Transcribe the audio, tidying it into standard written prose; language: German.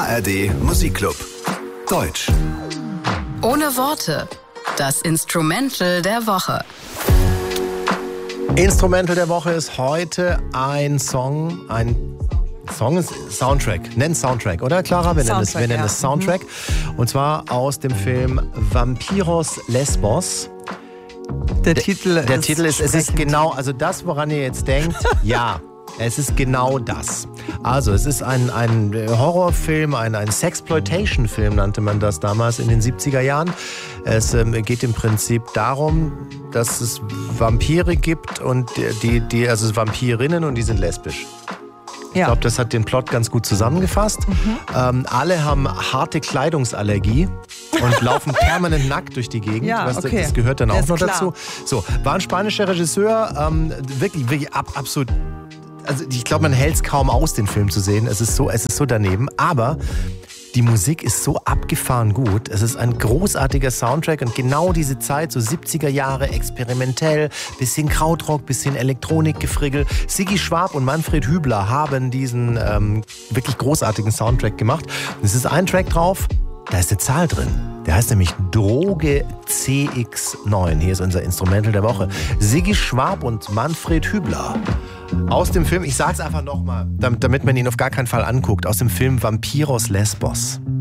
ARD Musikclub. Deutsch. Ohne Worte. Das Instrumental der Woche. Instrumental der Woche ist heute ein Song ist Soundtrack. Nenn Soundtrack, oder Clara? Wir nennen es Soundtrack. Und zwar aus dem Film Vampiros Lesbos. Der Titel ist, es ist genau, also das, woran ihr jetzt denkt, ja. Es ist genau das. Also es ist ein Horrorfilm, ein Sexploitation-Film nannte man das damals in den 70er Jahren. Es geht im Prinzip darum, dass es Vampire gibt und also Vampirinnen und die sind lesbisch. Ich glaube, das hat den Plot ganz gut zusammengefasst. Alle haben harte Kleidungsallergie und laufen permanent nackt durch die Gegend. Ja, okay. Das gehört dann auch noch klar. dazu. So, war ein spanischer Regisseur, wirklich absolut. Also ich glaube, man hält es kaum aus, den Film zu sehen. Es ist so daneben. Aber die Musik ist so abgefahren gut. Es ist ein großartiger Soundtrack und genau diese Zeit, so 70er Jahre, experimentell, bisschen Krautrock, bisschen Elektronikgefrickel. Siggi Schwab und Manfred Hübler haben diesen wirklich großartigen Soundtrack gemacht. Und es ist ein Track drauf, da ist eine Zahl drin. Der heißt nämlich Droge CX9. Hier ist unser Instrumental der Woche. Siggi Schwab und Manfred Hübler. Aus dem Film, ich sag's einfach nochmal, damit man ihn auf gar keinen Fall anguckt, aus dem Film Vampiros Lesbos.